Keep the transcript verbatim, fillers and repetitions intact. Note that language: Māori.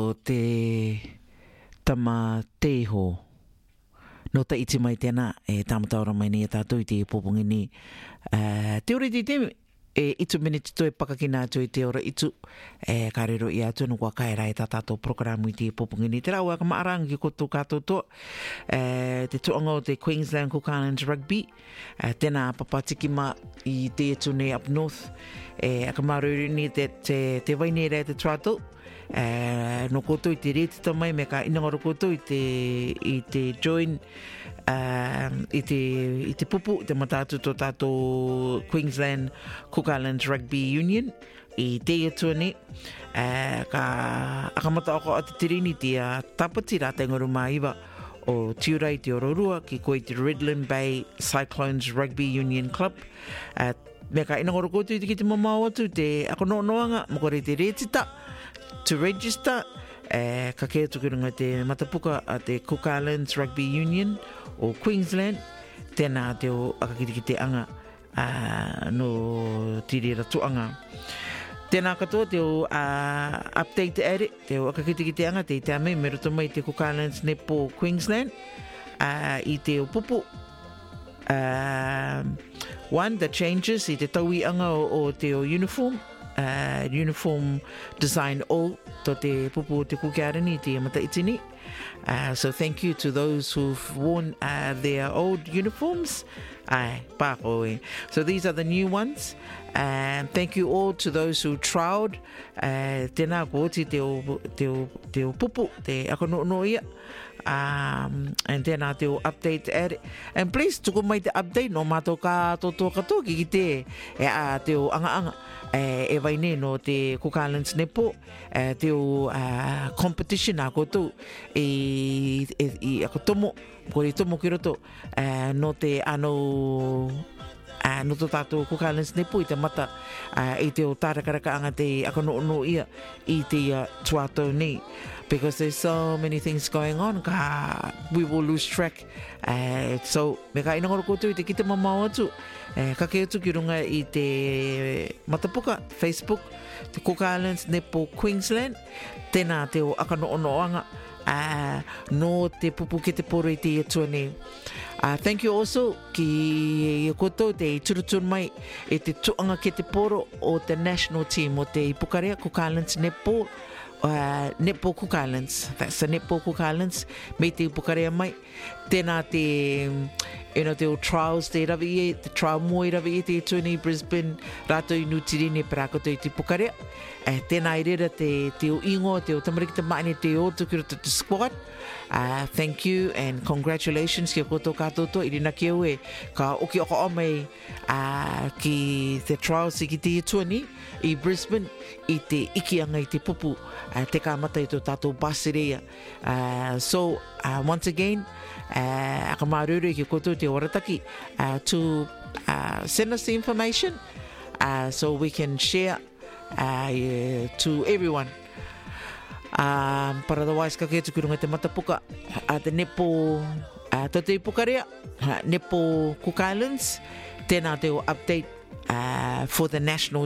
O te tama teho no ta iti mai tēnā e tāmataura mai ni e tātou i te pōpungi ni uh, te ore te te e itu minute toi pakakina atu i te ora itu e karero i atu no kua kaera e tā tātou programu i te pōpungi ni te rau a ka maarang ki koto kātou to e, te tuanga o te Queensland Cook Islands Rugby e, tēnā papatiki ma i te etu nei up north e a ka maruru ni te, te, te waine rea te trato Uh, no koto i te reti tamai me ka inangaro koto i te, i te join uh, i, te, i te pupu i te matatu to tātou Queensland Cook Islands Rugby Union i te atua ni uh, ka akamata ako a te tirini te uh, tapati rā te ngaru maiwa o Tiurai te Ororua ki koe te Redland Bay Cyclones Rugby Union Club uh, me ka inangaro koto i te ki te mamau atu te ako no noanga mo kore te retita to register eh, ka kea tukurunga te matapuka a te Cook Islands Rugby Union o Queensland tēnā te o akakitiki te anga uh, no tirira tuanga tēnā katoa te o uh, update ere te o akakitiki te anga te i te ame me roto mai te Cook Islands Nepo Queensland uh, i te o pupu uh, one the changes i te taui anga o, o te o uniform Uh, uniform design all to te pupu te kukiarani te mataitini. Uh, so thank you to those who've worn uh, their old uniforms. Ai, pāko e. So these are the new ones. And thank you all to those who trialed. Uh, tēnā ko oti te o, te o, te o pupu, te akono no ia. Um, and tēnā te o update ere. And please, tuku mai te update no mātou ka toto katoa ki ki te e a te o anga anga. E, e waine no te Cook Islands Nepo e, te o uh, competition a kotou e, e, e ako tomo kore tomo ki roto uh, no te ano uh, no to tātou Cook Islands Nepo i te mata uh, i te o tārakaraka anga te ako no no ia i te uh, tuatou nei because there's so many things going on ka we will lose track uh, so me ka inangoro kotou i te kite mamau atu Eh, ka kei atu ki runga i te matapuka, Facebook, te Cook Islands Nepo Queensland, tēnā te o akano onoanga uh, no te pupu ke te poro i te etua nei. Uh, thank you also ki koto te turutun mai e te tuanga ke te poro o te national team o te ipukarea Cook Islands Nepo Uh, Nepo Cook Islands, that's the Nepo Cook Islands, me te upukarea mai, tēnā te, you know, te o trials te rawi e, te trial mo i rawi e te tūni Brisbane, rātou i nutirine parakoto i te pukarea, uh, tēnā i rera te, te o ingo, te o tamariki te maine, te o tuki roto te squad, uh, thank you and congratulations ki a koto kātoto, i rina ki au e, ka oki oko o mai uh, ki te trials i ki te tūni, i Brisbane, i te ikianga i te pupu, uh, te kāmata i tō tātou basirea. Uh, so, uh, once again, uh, aka māruru ki koto te orataki uh, to uh, send us the information uh, so we can share uh, yeah, to everyone. Um, but otherwise, ka kei tukurunga te matapuka, uh, te Nepo, uh, to te ipukarea, uh, Nepo Cook Islands, tēnā te o update uh, for the national